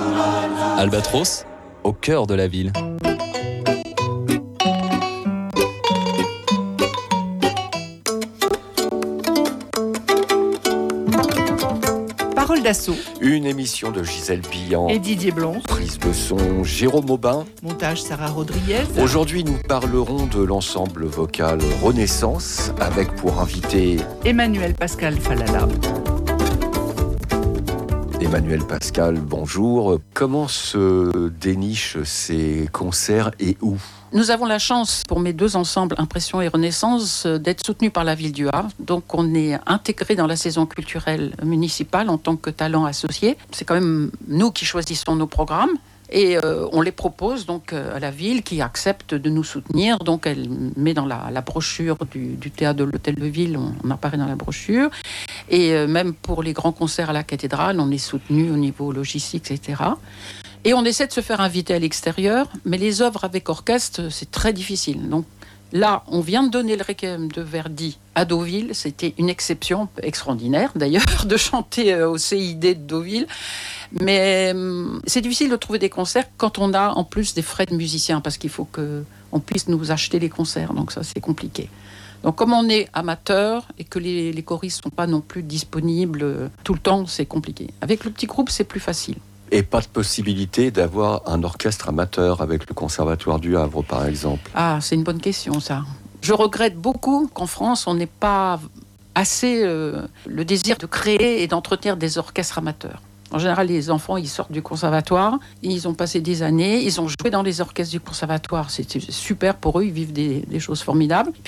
Albatros, au cœur de la ville. Parole d'assaut. Une émission de Gisèle Billan Et Didier Blonde. Prise de son, Jérôme Aubin. Montage Sarah Rodriguez. Aujourd'hui, nous parlerons de l'ensemble vocal Renaissance avec pour invité Emmanuel Pascal Falala. Emmanuel Pascal, bonjour. Comment se dénichent ces concerts et où ? Nous avons la chance, pour mes deux ensembles, Impression et Renaissance, d'être soutenus par la ville du Havre. Donc on est intégré dans la saison culturelle municipale en tant que talent associé. C'est quand même nous qui choisissons nos programmes. Et on les propose donc à la ville qui accepte de nous soutenir. Donc elle met dans la brochure du théâtre de l'Hôtel de Ville, on apparaît dans la brochure. Et même pour les grands concerts à la cathédrale, on est soutenu au niveau logistique, etc. Et on essaie de se faire inviter à l'extérieur, mais les œuvres avec orchestre, c'est très difficile. Donc là, on vient de donner le Requiem de Verdi à Deauville. C'était une exception extraordinaire, d'ailleurs, de chanter au CID de Deauville. Mais c'est difficile de trouver des concerts quand on a en plus des frais de musiciens, parce qu'il faut qu'on puisse nous acheter les concerts. Donc ça, c'est compliqué. Donc comme on est amateur et que les choristes ne sont pas non plus disponibles tout le temps, c'est compliqué. Avec le petit groupe, c'est plus facile. Et pas de possibilité d'avoir un orchestre amateur avec le Conservatoire du Havre, par exemple ? Ah, c'est une bonne question, ça. Je regrette beaucoup qu'en France, on n'ait pas assez le désir de créer et d'entretenir des orchestres amateurs. En général, les enfants, ils sortent du conservatoire, ils ont passé des années, ils ont joué dans les orchestres du conservatoire, c'était super pour eux, ils vivent des choses formidables.